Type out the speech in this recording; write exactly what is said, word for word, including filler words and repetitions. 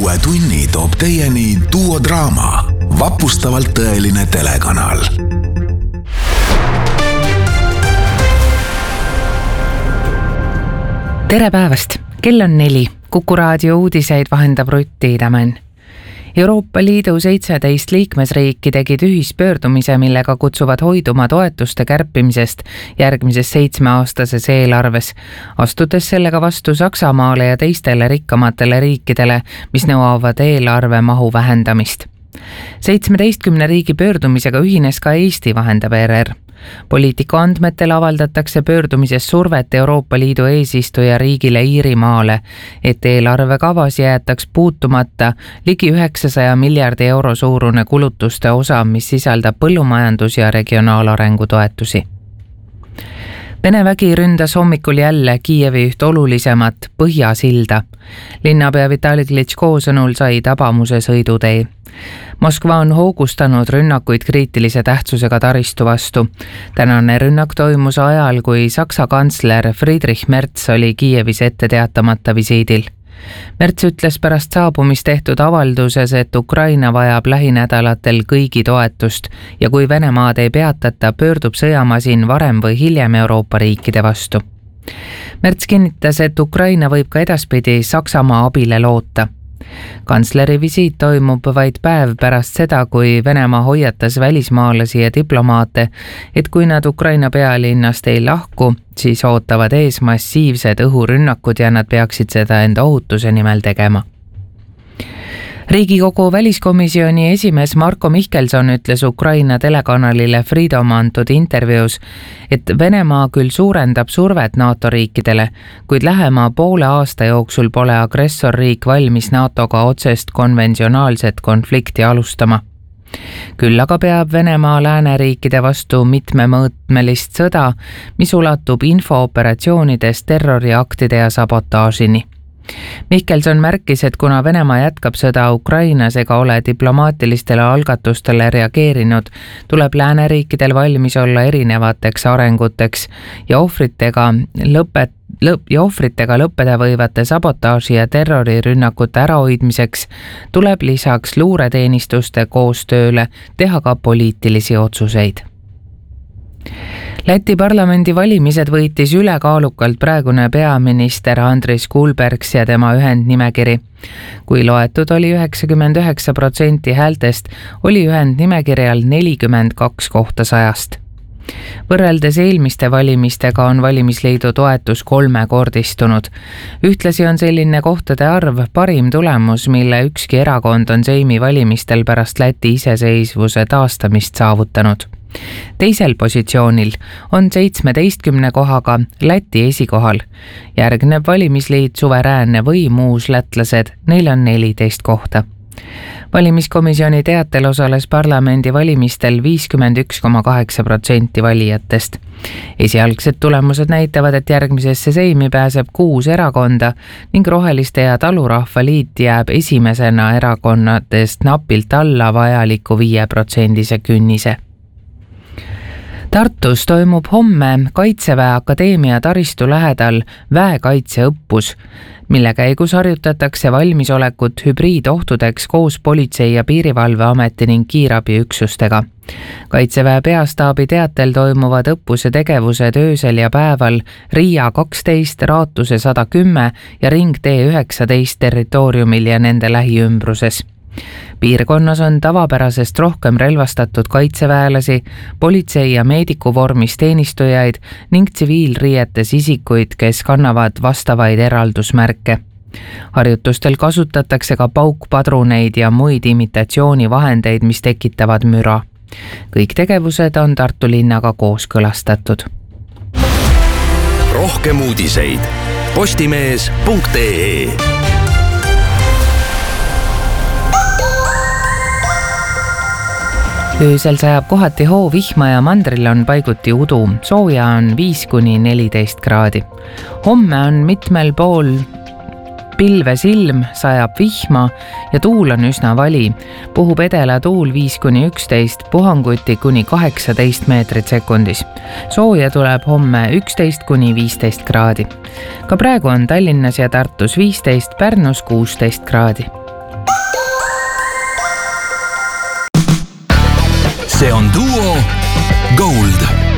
uue tunni toob teieni Duo Draama, vapustavalt tõeline telekanal. Tere päevast! Kell on neli. Kuku raadio uudiseid vahendab Rutti Idamen. Euroopa Liidu seitseteist liikmesriiki tegid ühispöördumise, millega kutsuvad hoiduma toetuste kärpimisest järgmises seitsmeaastases eelarves, astudes sellega vastu Saksamaale ja teistele rikkamatele riikidele, mis nõuavad eelarve mahu vähendamist. seitsmeteistkümne riigi pöördumisega ühines ka Eesti, vahendab R R. Poliitiku andmetel avaldatakse pöördumises survet Euroopa Liidu eesistuja riigile Iirimaale, et eelarvekavas jäetaks puutumata ligi üheksasaja miljardi euro suurune kulutuste osa, mis sisaldab põllumajandus- ja regionaalarengu toetusi. Vene vägi ründas hommikul jälle Kiievi üht olulisemat Põhjasilda. Linnapea Vitali Klitschko sõnul sai tabamuse sõidutee. Moskva on hoogustanud rünnakuid kriitilise tähtsusega taristu vastu. Tänane rünnak toimus ajal, kui Saksa kantsler Friedrich Merz oli Kiievis ette teatamata visiidil. Merz ütles pärast saabumist tehtud avalduses, et Ukraina vajab lähinädalatel kõigi toetust ja kui Venemaad ei peatata, pöördub sõjamasin varem või hiljem Euroopa riikide vastu. Merz kinnitas, et Ukraina võib ka edaspidi Saksamaa abile loota. Kantsleri visiit toimub vaid päev pärast seda, kui Venemaa hoiatas välismaalasi ja diplomaate, et kui nad Ukraina pealinnast ei lahku, siis ootavad ees massiivsed õhurünnakud ja nad peaksid seda enda ohutuse nimel tegema. Riigikogu väliskomisjoni esimees Marko Mihkelson ütles Ukraina telekanalile Freedom antud intervjuus, et Venemaa küll suurendab survet NATO riikidele, kuid lähema poole aasta jooksul pole agressorriik valmis NATOga otsest konventsionaalset konflikti alustama. Küll aga peab Venemaa lääneriikide vastu mitmemõõtmelist sõda, mis ulatub infooperatsioonidest terroriaktide ja sabotaažini. Mihkelson märkis, et kuna Venemaa jätkab sõda Ukrainas ega ole diplomaatilistele algatustele reageerinud, tuleb lääneriikidel valmis olla erinevateks arenguteks ja ohvritega lõpet, lõp, ja ohvritega lõppeda võivate sabotaaži ja terrorirünnakute ärahoidmiseks tuleb lisaks luureteenistuste koostööle teha ka poliitilisi otsuseid. Läti parlamendi valimised võitis ülekaalukalt praegune peaminister Andris Kulbergs ja tema ühendnimekiri. Kui loetud oli üheksakümmend üheksa protsenti häältest, oli ühendnimekirjal nelikümmend kaks kohta sajast. Võrreldes eelmiste valimistega on valimisliidu toetus kolmekordistunud. Ühtlasi on selline kohtade arv parim tulemus, mille ükski erakond on Seimi valimistel pärast Läti iseseisvuse taastamist saavutanud. Teisel positsioonil on seitsmeteistkümne kohaga Läti esikohal. Järgneb valimisliit Suveräänne võim uus lätlased, neil on neliteist kohta. Valimiskomisjoni teatel osales parlamendi valimistel viiskümmend üks koma kaheksa protsenti valijatest. Esialgsed tulemused näitavad, et järgmisesse Seimi pääseb kuus erakonda ning Roheliste ja Talurahva liit jääb esimesena erakonnadest napilt alla vajaliku viie protsendise künnise. Tartus toimub homme Kaitseväe Akadeemia taristu lähedal väekaitseõppus, mille käigus harjutatakse valmisolekut hübriidohtudeks koos Politsei- ja Piirivalveameti ning kiirabiüksustega. Kaitseväe peastaabi teatel toimuvad õppuse tegevused öösel ja päeval Riia kaksteist, Raatuse sada kümme ja Ring T üheksateist territooriumil ja nende lähiümbruses. Piirkonnas on tavapärasest rohkem relvastatud kaitseväelasi, politsei- ja meedikuvormis teenistujaid ning tsiviilriietes isikuid, kes kannavad vastavaid eraldusmärke. Harjutustel kasutatakse ka paukpadruneid ja muid imitatsioonivahendeid, mis tekitavad müra. Kõik tegevused on Tartu linnaga kooskõlastatud. Rohkem uudiseid postimees punkt ee. Öösel sajab kohati hoovihma ja mandril on paiguti udu. Sooja on viis kuni neliteist kraadi. Homme on mitmel pool pilves ilm, sajab vihma ja tuul on üsna vali. Puhub edela tuul viis kuni üksteist, puhanguti kuni kaheksateist meetrit sekundis. Sooja tuleb homme üksteist kuni viisteist kraadi. Ka praegu on Tallinnas ja Tartus viisteist, Pärnus kuusteist kraadi. see on Duo Gold